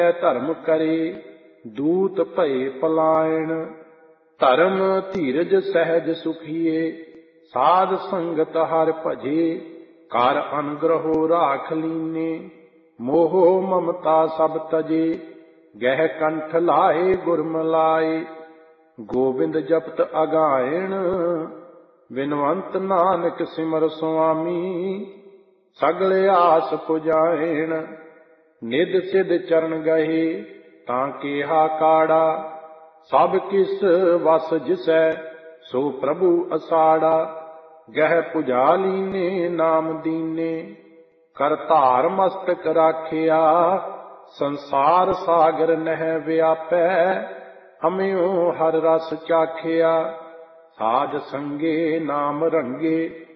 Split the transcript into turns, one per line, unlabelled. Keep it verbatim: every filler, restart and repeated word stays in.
ਧਰਮ ਕਰੇ ਦੂਤ ਭਏ ਪਲਾਇਣ। ਧਰਮ ਧੀਰਜ ਸਹਿਜ ਸੁਖੀਏ ਸਾਧ ਸੰਗਤ ਹਰਿ ਭਜੇ। ਕਰ ਅਨਗ੍ਰਹੋ ਰਾਖ ਲੀਨੇ ਮੋਹ ਮਮਤਾ ਸਭ ਤਜੇ। ਗਹਿ ਕੰਠ ਲਾਏ ਗੁਰ ਮਿਲਾਏ ਗੋਬਿੰਦ ਜਪਤ ਅਗਾਇਣ। ਬਿਨਵੰਤ ਨਾਨਕ ਸਿਮਰ ਸੁਆਮੀ ਸਗਲ ਆਸ ਪੁਜਾਇਣ। ਨਿਧ ਸਿਧ ਚਰਨ ਗਏ ਤਾਂ ਕੇਹਾ ਕਾੜਾ। ਸਭ ਕਿਸ ਵਸ ਜਿਸੈ ਸੋ ਪ੍ਰਭੂ ਅਸਾੜਾ। ਗਹਿ ਪੁਜਾ ਲੀਨੇ ਨਾਮ ਦੀਨੇ ਕਰ ਧਾਰ ਮਸਤਕ ਰਾਖਿਆ। ਸੰਸਾਰ ਸਾਗਰ ਨਹਿ ਵਿਆਪੈ ਹਮਿਓ ਹਰ ਰਸ ਚਾਖਿਆ। ਸਾਜ ਸੰਗੇ ਨਾਮ ਰੰਗੇ